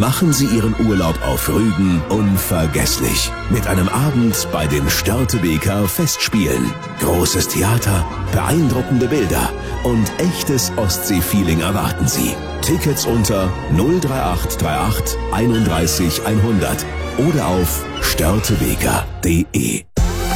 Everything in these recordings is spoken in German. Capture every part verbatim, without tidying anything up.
Machen Sie Ihren Urlaub auf Rügen unvergesslich. Mit einem Abend bei den Störtebeker Festspielen. Großes Theater, beeindruckende Bilder und echtes Ostsee-Feeling erwarten Sie. Tickets unter null drei acht drei acht einunddreißig hundert oder auf störtebeker punkt de.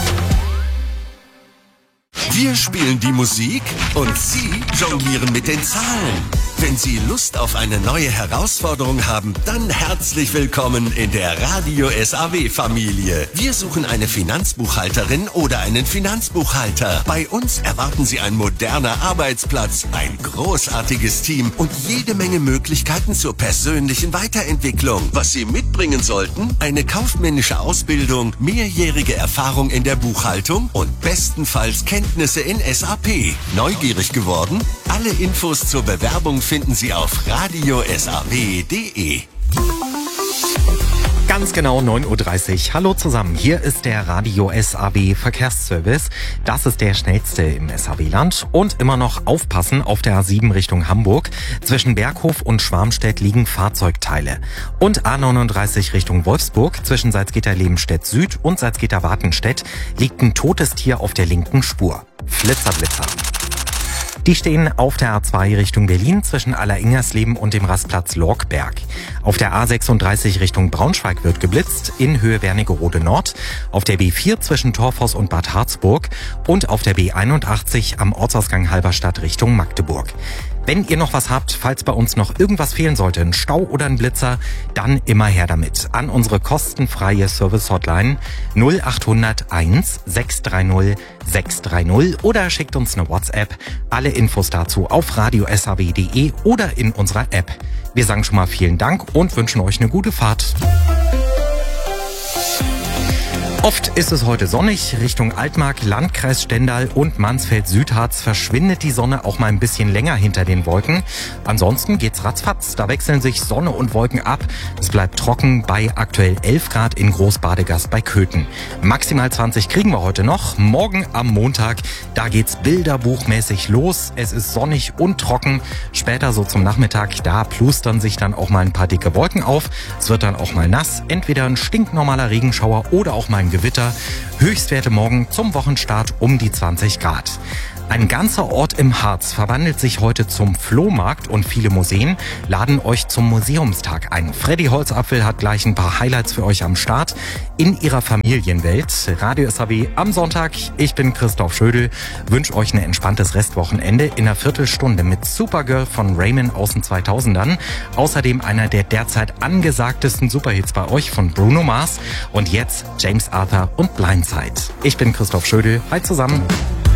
Wir spielen die Musik und Sie jonglieren mit den Zahlen. Wenn Sie Lust auf eine neue Herausforderung haben, dann herzlich willkommen in der Radio S A W-Familie. Wir suchen eine Finanzbuchhalterin oder einen Finanzbuchhalter. Bei uns erwarten Sie ein moderner Arbeitsplatz, ein großartiges Team und jede Menge Möglichkeiten zur persönlichen Weiterentwicklung. Was Sie mitbringen sollten? Eine kaufmännische Ausbildung, mehrjährige Erfahrung in der Buchhaltung und bestenfalls Kenntnisse in S A P. Neugierig geworden? Alle Infos zur Bewerbung finden Sie auf radio s a w punkt de. Ganz genau neun Uhr dreißig. Hallo zusammen, hier ist der Radio S A W Verkehrsservice. Das ist der schnellste im S A W-Land. Und immer noch aufpassen auf der A sieben Richtung Hamburg. Zwischen Berghof und Schwarmstedt liegen Fahrzeugteile. Und A neununddreißig Richtung Wolfsburg. Zwischen Salzgitter-Lebenstedt Süd und Salzgitter-Wartenstedt liegt ein totes Tier auf der linken Spur. Flitzer, Blitzer. Die stehen auf der A zwei Richtung Berlin zwischen Alleringers-Leben und dem Rastplatz Lorkberg. Auf der A sechsunddreißig Richtung Braunschweig wird geblitzt, in Höhe Wernigerode Nord. Auf der B vier zwischen Torfhaus und Bad Harzburg und auf der B einundachtzig am Ortsausgang Halberstadt Richtung Magdeburg. Wenn ihr noch was habt, falls bei uns noch irgendwas fehlen sollte, ein Stau oder ein Blitzer, dann immer her damit. An unsere kostenfreie Service-Hotline null acht null null eins sechs drei null sechs drei null oder schickt uns eine WhatsApp. Alle Infos dazu auf radio s a w punkt de oder in unserer App. Wir sagen schon mal vielen Dank und wünschen euch eine gute Fahrt. Oft ist es heute sonnig. Richtung Altmark, Landkreis Stendal und Mansfeld-Südharz verschwindet die Sonne auch mal ein bisschen länger hinter den Wolken. Ansonsten geht's ratzfatz. Da wechseln sich Sonne und Wolken ab. Es bleibt trocken bei aktuell elf Grad in Großbadegast bei Köthen. Maximal zwanzig kriegen wir heute noch. Morgen am Montag, da geht's bilderbuchmäßig los. Es ist sonnig und trocken. Später so zum Nachmittag, da plustern sich dann auch mal ein paar dicke Wolken auf. Es wird dann auch mal nass. Entweder ein stinknormaler Regenschauer oder auch mal ein Gewitter. Höchstwerte morgen zum Wochenstart um die zwanzig Grad. Ein ganzer Ort im Harz verwandelt sich heute zum Flohmarkt und viele Museen laden euch zum Museumstag ein. Freddy Holzapfel hat gleich ein paar Highlights für euch am Start in ihrer Familienwelt. Radio S A W am Sonntag. Ich bin Christoph Schödel, wünsche euch ein entspanntes Restwochenende in einer Viertelstunde mit Supergirl von Raymond aus den zweitausendern. Außerdem einer der derzeit angesagtesten Superhits bei euch von Bruno Mars und jetzt James Arthur und Blindside. Ich bin Christoph Schödel. Hi zusammen.